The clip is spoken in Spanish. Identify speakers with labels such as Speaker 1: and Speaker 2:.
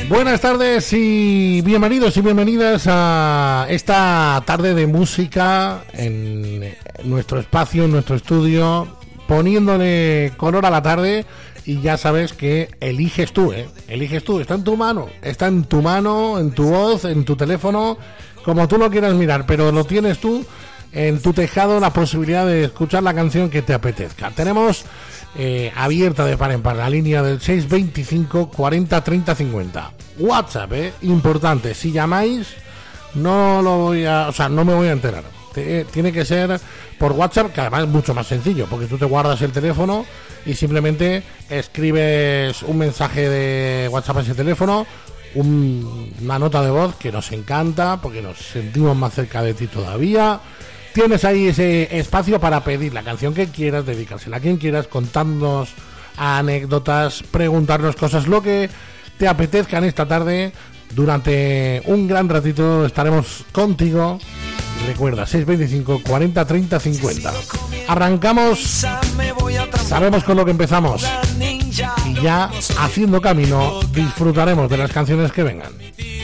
Speaker 1: Buenas tardes y bienvenidos y bienvenidas a esta tarde de música en nuestro espacio, en nuestro estudio, poniéndole color a la tarde. Y ya sabes que eliges tú, eliges tú, está en tu mano, en tu voz, en tu teléfono, como tú lo quieras mirar, pero lo tienes tú en tu tejado, la posibilidad de escuchar la canción que te apetezca. Tenemos abierta de par en par la línea del 625 40 30 50. WhatsApp, importante, si llamáis no me voy a enterar. Tiene que ser por WhatsApp, que además es mucho más sencillo, porque tú te guardas el teléfono y simplemente escribes un mensaje de WhatsApp a ese teléfono, una nota de voz que nos encanta, porque nos sentimos más cerca de ti todavía. Tienes ahí ese espacio para pedir la canción que quieras, dedicársela a quien quieras, contarnos anécdotas, preguntarnos cosas, lo que te apetezca en esta tarde. Durante un gran ratito estaremos contigo. Recuerda, 625 40 30 50. Arrancamos, sabemos con lo que empezamos y ya haciendo camino disfrutaremos de las canciones que vengan.